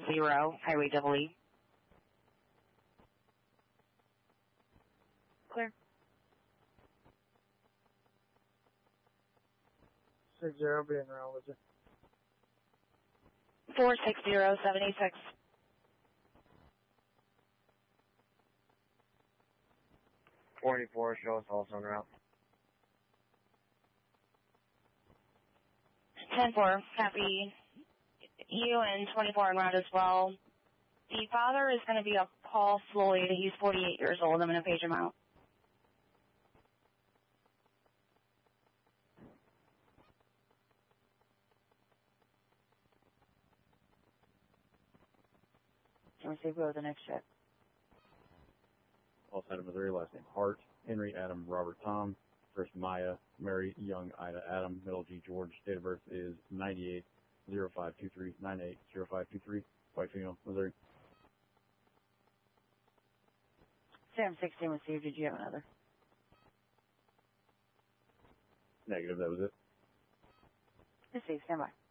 Highway Double E. Clear. 60, being around with you. 460-786. 44, show us also en route. 10-4, copy. You and 24 en route as well. The father is going to be a Paul Floyd. He's 48 years old. I'm going to page him out. Let's see if we go to the next check. All side of Missouri, last name Hart, Henry, Adam, Robert, Tom, first Maya, Mary, Young, Ida, Adam, middle G, George, date of birth is 98-0523, 98-0523, white female, Missouri. Sam 16 received. Did you have another? Negative, that was it. Received. Stand by.